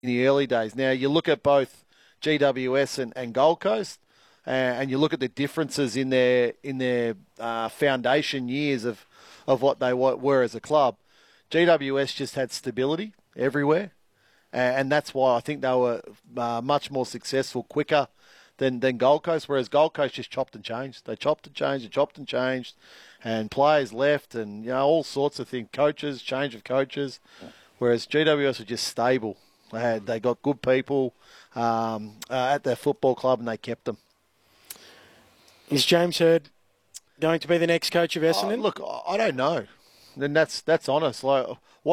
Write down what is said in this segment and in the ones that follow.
in the early days. Now, you look at both GWS and Gold Coast, and you look at the differences in their foundation years of what they were as a club. GWS just had stability everywhere, and that's why I think they were much more successful quicker than Gold Coast, whereas Gold Coast just chopped and changed. They chopped and changed, and players left, and all sorts of things, change of coaches, whereas GWS were just stable. They got good people at their football club, and they kept them. Is James Hird going to be the next coach of Essendon? Look, I don't know. And that's honest. Like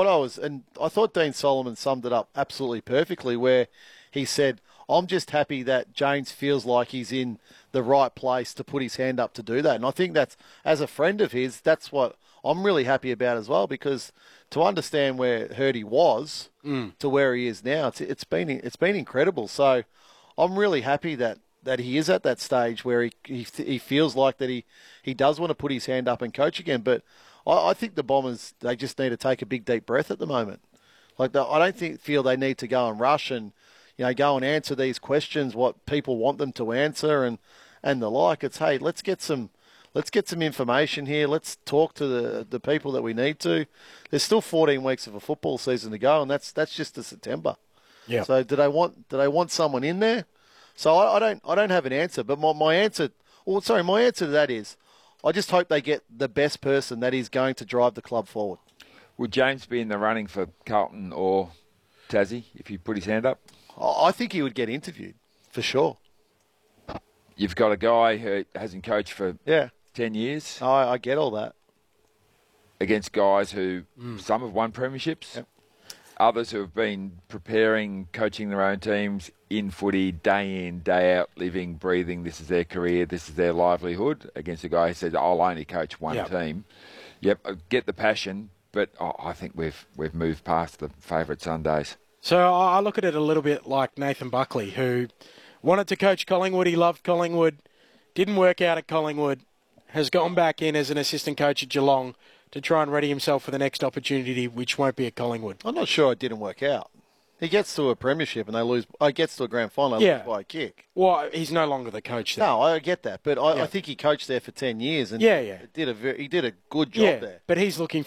I thought Dean Solomon summed it up absolutely perfectly, where he said, "I'm just happy that James feels like he's in the right place to put his hand up to do that." And I think that's, as a friend of his, that's what I'm really happy about as well, because to understand where Hirdy was to where he is now, it's been incredible. So I'm really happy that he is at that stage where he feels like that he does want to put his hand up and coach again. But I think the Bombers, they just need to take a big deep breath at the moment. Like I don't feel they need to go and rush and go and answer these questions, what people want them to answer and the like. It's, hey, let's get some information here. Let's talk to the people that we need to. There's still 14 weeks of a football season to go, and that's just to September. Yeah. So did I want someone in there? So I don't have an answer, but my answer to that is, I just hope they get the best person that is going to drive the club forward. Would James be in the running for Carlton or Tassie if he put his hand up? I think he would get interviewed, for sure. You've got a guy who hasn't coached for 10 years. I get all that. Against guys who, some have won premierships, others who have been preparing, coaching their own teams in footy, day in, day out, living, breathing. This is their career, this is their livelihood. Against a guy who says, I'll only coach one team. Yep, I get the passion, but I think we've moved past the favourite Sundays. So I look at it a little bit like Nathan Buckley, who wanted to coach Collingwood. He loved Collingwood, didn't work out at Collingwood, has gone back in as an assistant coach at Geelong to try and ready himself for the next opportunity, which won't be at Collingwood. I'm not sure it didn't work out. He gets to a premiership and they lose. Gets to a grand final, lose by a kick. Well, he's no longer the coach there. No, I get that, but I think he coached there for 10 years and he did a good job there. But he's looking